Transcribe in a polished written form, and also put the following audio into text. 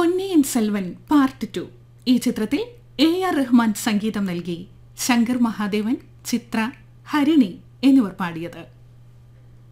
Ponniyin Selvan part 2 ഈ ചിത്രത്തിൽ AR Rahman സംഗീതം നൽകി ശങ്കർ മഹാദേവൻ, ചിത്ര, ഹരിണി എന്നിവർ പാടിയത്.